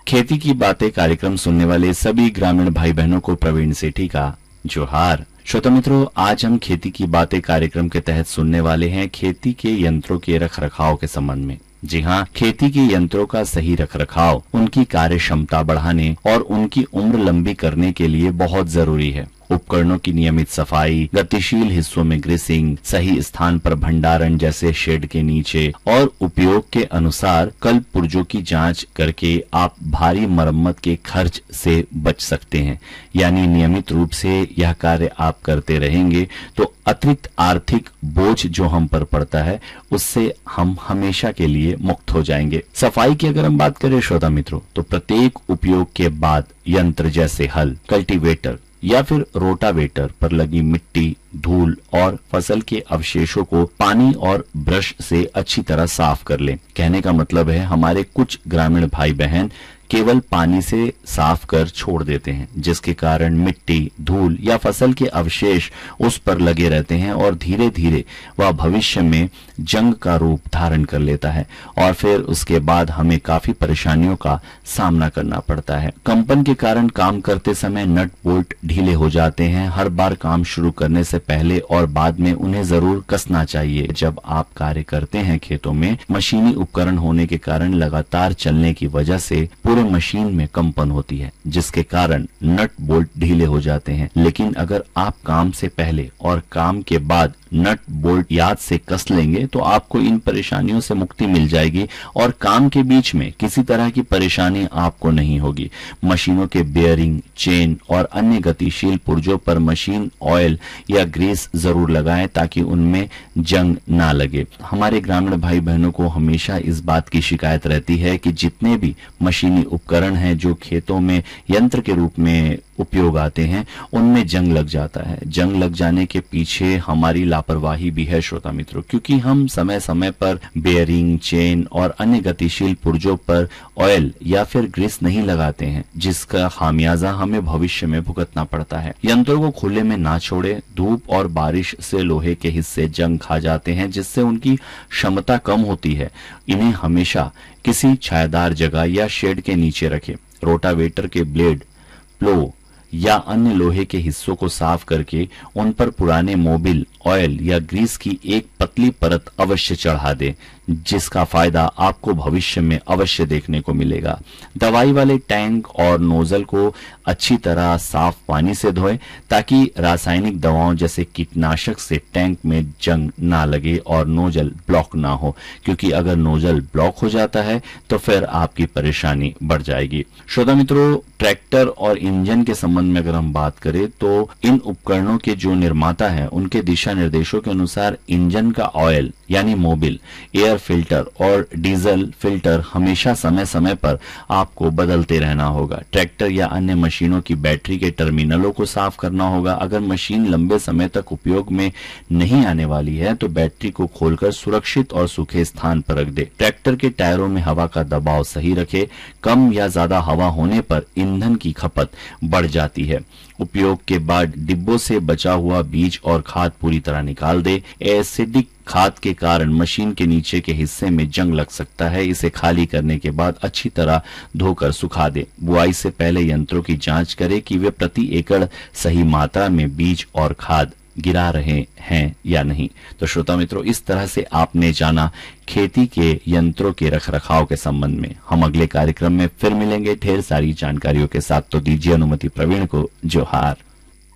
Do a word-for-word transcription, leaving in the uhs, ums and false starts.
खेती की बातें कार्यक्रम सुनने वाले सभी ग्रामीण भाई बहनों को प्रवीण सेठी का जोहार। श्रोता मित्रों, आज हम खेती की बातें कार्यक्रम के तहत सुनने वाले हैं खेती के यंत्रों के रख रखाव के संबंध में। जी हाँ, खेती के यंत्रों का सही रख रखाव उनकी कार्य क्षमता बढ़ाने और उनकी उम्र लंबी करने के लिए बहुत जरूरी है। उपकरणों की नियमित सफाई, गतिशील हिस्सों में ग्रीसिंग, सही स्थान पर भंडारण जैसे शेड के नीचे और उपयोग के अनुसार कल पुर्जों की जांच करके आप भारी मरम्मत के खर्च से बच सकते हैं। यानी नियमित रूप से यह कार्य आप करते रहेंगे तो अतिरिक्त आर्थिक बोझ जो हम पर पड़ता है उससे हम हमेशा के लिए मुक्त हो जाएंगे। सफाई की अगर हम बात करें श्रोता मित्रों, तो प्रत्येक उपयोग के बाद यंत्र जैसे हल, कल्टीवेटर या फिर रोटावेटर पर लगी मिट्टी, धूल और फसल के अवशेषों को पानी और ब्रश से अच्छी तरह साफ कर लें। कहने का मतलब है, हमारे कुछ ग्रामीण भाई बहन केवल पानी से साफ कर छोड़ देते हैं, जिसके कारण मिट्टी, धूल या फसल के अवशेष उस पर लगे रहते हैं और धीरे धीरे वह भविष्य में जंग का रूप धारण कर लेता है और फिर उसके बाद हमें काफी परेशानियों का सामना करना पड़ता है। कंपन के कारण काम करते समय नट बोल्ट ढीले हो जाते हैं। हर बार काम शुरू करने से पहले और बाद में उन्हें जरूर कसना चाहिए। जब आप कार्य करते हैं खेतों में, मशीनी उपकरण होने के कारण लगातार चलने की वजह से मशीन में कंपन होती है, जिसके कारण नट बोल्ट ढीले हो जाते हैं। लेकिन अगर आप काम से पहले और काम के बाद नट बोल्ट याद से कस लेंगे तो आपको इन परेशानियों से मुक्ति मिल जाएगी और काम के बीच में किसी तरह की परेशानी आपको नहीं होगी। मशीनों के बेयरिंग, चेन और अन्य गतिशील पुर्जों पर मशीन ऑयल या ग्रीस जरूर लगाएं ताकि उनमें जंग ना लगे। हमारे ग्रामीण भाई बहनों को हमेशा इस बात की शिकायत रहती है कि जितने भी मशीनी उपकरण हैं जो खेतों में यंत्र के रूप में उपयोग आते हैं, उनमें जंग लग जाता है। जंग लग जाने के पीछे हमारी लापरवाही भी है श्रोता मित्रों, क्योंकि हम समय समय पर बेयरिंग, चेन और अन्य गतिशील पुर्जों पर ऑयल या फिर ग्रीस नहीं लगाते हैं, जिसका खामियाजा हमें भविष्य में भुगतना पड़ता है। यंत्रों को खुले में ना छोड़े। धूप और बारिश से लोहे के हिस्से जंग खा जाते हैं, जिससे उनकी क्षमता कम होती है। इन्हें हमेशा किसी छायादार जगह या शेड के नीचे रखें। रोटावेटर के ब्लेड, प्लो या अन्य लोहे के हिस्सों को साफ करके उन पर पुराने मोबिल, ऑयल या ग्रीस की एक पतली परत अवश्य चढ़ा दें, जिसका फायदा आपको भविष्य में अवश्य देखने को मिलेगा। दवाई वाले टैंक और नोजल को अच्छी तरह साफ पानी से धोएं ताकि रासायनिक दवाओं जैसे कीटनाशक से टैंक में जंग ना लगे और नोजल ब्लॉक ना हो, क्योंकि अगर नोजल ब्लॉक हो जाता है तो फिर आपकी परेशानी बढ़ जाएगी। श्रोता मित्रों, ट्रैक्टर और इंजन के संबंध में अगर हम बात करें तो इन उपकरणों के जो निर्माता हैं उनके दिशा निर्देशों के अनुसार इंजन का ऑयल यानी मोबिल, एयर फिल्टर और डीजल फिल्टर हमेशा समय समय पर आपको बदलते रहना होगा। ट्रैक्टर या अन्य मशीनों की बैटरी के टर्मिनलों को साफ करना होगा। अगर मशीन लंबे समय तक उपयोग में नहीं आने वाली है तो बैटरी को खोलकर सुरक्षित और सूखे स्थान पर रख दे। ट्रैक्टर के टायरों में हवा का दबाव सही रखे। कम या ज्यादा हवा होने पर ईंधन की खपत बढ़ जाती है। उपयोग के बाद डिब्बों से बचा हुआ बीज और खाद पूरी तरह निकाल दे। एसिडिक खाद के कारण मशीन के नीचे के हिस्से में जंग लग सकता है। इसे खाली करने के बाद अच्छी तरह धोकर सुखा दे। बुआई से पहले यंत्रों की जांच करें कि वे प्रति एकड़ सही मात्रा में बीज और खाद गिरा रहे हैं या नहीं। तो श्रोता मित्रों, इस तरह से आपने जाना खेती के यंत्रों के रखरखाव के संबंध में। हम अगले कार्यक्रम में फिर मिलेंगे ढेर सारी जानकारियों के साथ। तो दीजिए अनुमति प्रवीण को जोहार।